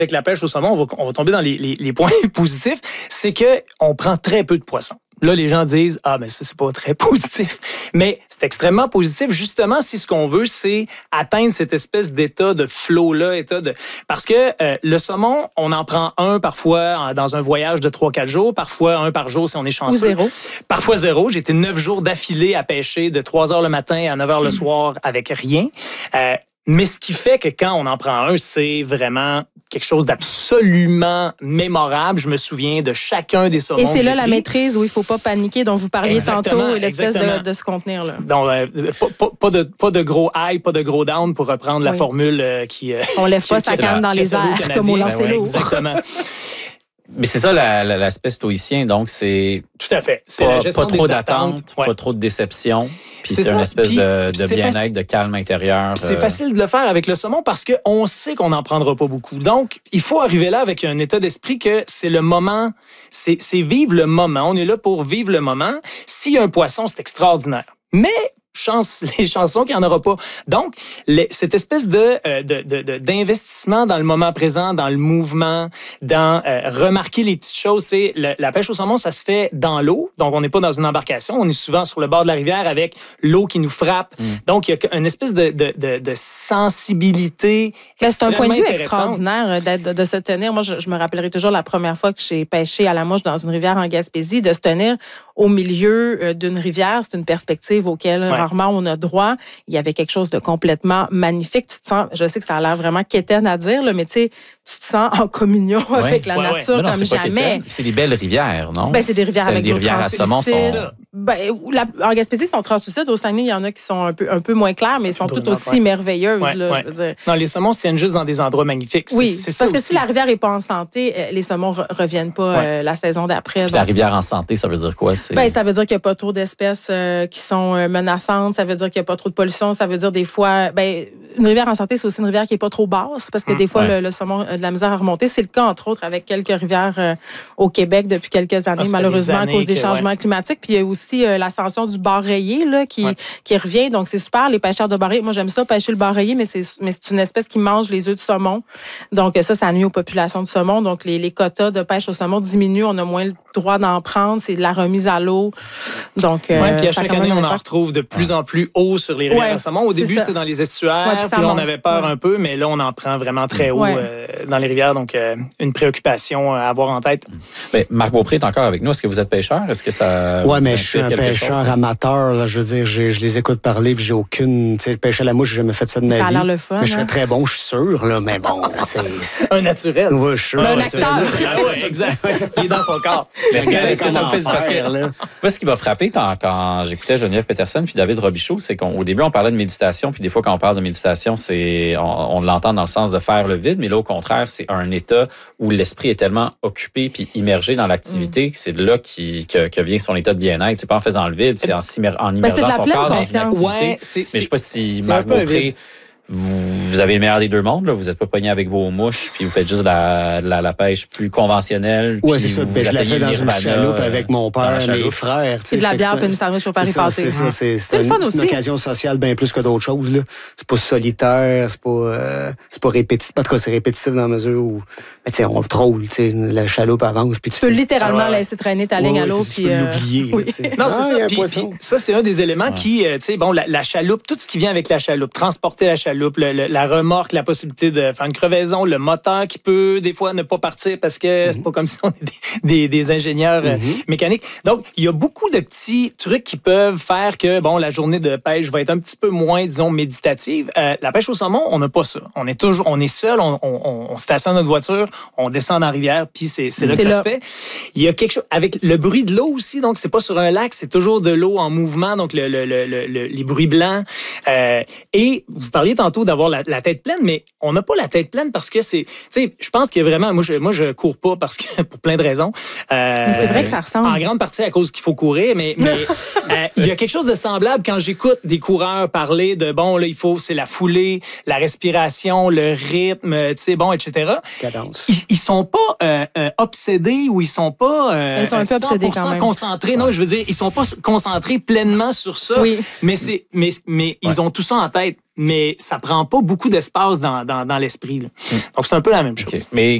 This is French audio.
avec la pêche au saumon, on va tomber dans les points positifs, c'est qu'on prend très peu de poissons. Là, les gens disent « Ah, mais ça, c'est pas très positif. » Mais c'est extrêmement positif, justement, si ce qu'on veut, c'est atteindre cette espèce d'état de flow-là, parce que le saumon, on en prend un parfois dans un voyage de 3-4 jours, parfois un par jour si on est chanceux. Ou 0. Parfois 0. J'ai été 9 jours d'affilée à pêcher de 3 heures le matin à 9 heures le soir avec rien. Mais ce qui fait que quand on en prend un, c'est vraiment quelque chose d'absolument mémorable. Je me souviens de chacun des saumons. Et c'est là la maîtrise où il ne faut pas paniquer, dont vous parliez tantôt, et l'espèce de se contenir. Là. Donc, pas de gros high, pas de gros down pour reprendre la formule qui... on ne lève pas sa canne dans les airs comme au lancer lourd. Exactement. Mais c'est ça l'aspect stoïcien, donc c'est... Tout à fait. C'est pas trop d'attente, pas trop de déception. Puis c'est une espèce de bien-être, de calme intérieur. C'est facile de le faire avec le saumon parce qu'on sait qu'on n'en prendra pas beaucoup. Donc, il faut arriver là avec un état d'esprit que c'est le moment, c'est vivre le moment. On est là pour vivre le moment. S'il y a un poisson, c'est extraordinaire. Mais les chansons qu'il n'y en aura pas. Donc, cette espèce d'investissement dans le moment présent, dans le mouvement, dans remarquer les petites choses. La pêche au saumon, ça se fait dans l'eau. Donc, on n'est pas dans une embarcation. On est souvent sur le bord de la rivière avec l'eau qui nous frappe. Donc, il y a une espèce de sensibilité. Mais c'est un point de vue extraordinaire de se tenir. Moi, je me rappellerai toujours la première fois que j'ai pêché à la mouche dans une rivière en Gaspésie, de se tenir au milieu d'une rivière. C'est une perspective auquel rarement on a droit. Il y avait quelque chose de complètement magnifique. Tu te sens, je sais que ça a l'air vraiment quétaine à dire, là, mais tu sais, tu te sens en communion avec la nature comme jamais. C'est des belles rivières, non? Ben, c'est des rivières avec des rivières à saumon. En Gaspésie, ils sont translucides. Au Saguenay, il y en a qui sont un peu moins clairs, mais ils sont toutes aussi merveilleuses. Je veux dire. Non, les saumons se tiennent juste dans des endroits magnifiques. Oui, parce que si la rivière n'est pas en santé, les saumons ne reviennent pas la saison d'après. La rivière en santé, ça veut dire quoi? Ça veut dire qu'il n'y a pas trop d'espèces qui sont menaçantes. Ça veut dire qu'il n'y a pas trop de pollution. Ça veut dire des fois... une rivière en santé, c'est aussi une rivière qui n'est pas trop basse parce que des fois, le saumon a de la misère à remonter. C'est le cas, entre autres, avec quelques rivières au Québec depuis quelques années, malheureusement, à cause des changements climatiques. Puis il y a aussi l'ascension du bar rayé là, qui revient. Donc, c'est super, les pêcheurs de bar rayé. Moi, j'aime ça, pêcher le bar rayé, mais c'est une espèce qui mange les œufs de saumon. Donc, ça nuit aux populations de saumon. Donc, les quotas de pêche au saumon diminuent. On a moins le droit d'en prendre. C'est de la remise à l'eau. Donc, puis à chaque année, on en retrouve de plus en plus haut sur les rivières de saumon. Au début, c'était dans les estuaires. Puis là, on avait peur un peu, mais là, on en prend vraiment très haut dans les rivières. Donc, une préoccupation à avoir en tête. Mais Marc Beaupré est encore avec nous. Est-ce que vous êtes pêcheur? Est-ce que ça... Oui, mais je suis un pêcheur amateur. Là, je veux dire, je les écoute parler, puis j'ai aucune... Tu sais, pêcher à la mouche, j'ai jamais fait ça de ma vie. Ça a l'air le fun. Mais je serais très bon, je suis sûr, là, mais bon... un naturel. Oui, je suis sûr. Un acteur. Exact. Il est dans son corps. Mais est-ce que ça me fait... Parce que, moi, ce qui m'a frappé quand j'écoutais Geneviève Peterson puis David Robichaud, c'est qu'au début, on parlait de méditation, puis des fois, quand on parle de méditation, on l'entend dans le sens de faire le vide, mais là, au contraire, c'est un état où l'esprit est tellement occupé puis immergé dans l'activité que c'est de là que vient son état de bien-être. C'est pas en faisant le vide, c'est en immergeant son corps dans une activité. Mais je sais pas si Marc Beaupré... Vous avez le meilleur des deux mondes, là. Vous n'êtes pas pogné avec vos mouches, puis vous faites juste la pêche plus conventionnelle. Oui, c'est ça. Je l'ai fait dans une chaloupe avec mon père, mes frères. C'est de la bière puis une sandwich au Paris passé. C'est ça. C'est une occasion sociale bien plus que d'autres choses, là. C'est pas solitaire, c'est pas répétitif. En tout cas, c'est répétitif dans la mesure où, tu sais, on troll, tu sais, la chaloupe avance. Puis tu peux littéralement laisser traîner ta ligne à l'eau. Tu peux l'oublier. Non, c'est ça. Puis ça, c'est un des éléments qui, tu sais, bon, la chaloupe, tout ce qui vient avec la chaloupe, transporter la chaloupe, la remorque, la possibilité de faire une crevaison, le moteur qui peut des fois ne pas partir parce que c'est pas comme si on est des ingénieurs mécaniques. Donc, il y a beaucoup de petits trucs qui peuvent faire que, bon, la journée de pêche va être un petit peu moins, disons, méditative. La pêche au saumon, on n'a pas ça. On est seul, on stationne notre voiture, on descend dans la rivière, puis c'est là que ça se fait. Il y a quelque chose avec le bruit de l'eau aussi, donc c'est pas sur un lac, c'est toujours de l'eau en mouvement, donc les bruits blancs. Et vous parliez tantôt d'avoir la tête pleine, mais on n'a pas la tête pleine parce que c'est... Tu sais, je pense qu'il y a vraiment... Moi, je cours pas parce que pour plein de raisons. Mais c'est vrai que ça ressemble. En grande partie à cause qu'il faut courir, mais il y a quelque chose de semblable quand j'écoute des coureurs parler de, bon, là, c'est la foulée, la respiration, le rythme, tu sais, bon, etc. Cadence. Ils sont pas obsédés ou ils sont pas ils sont un peu obsédés quand même. Concentrés. Non, je veux dire, ils sont pas concentrés pleinement sur ça, mais ils ont tout ça en tête. mais ça prend pas beaucoup d'espace dans l'esprit. Donc, c'est un peu la même chose. Mais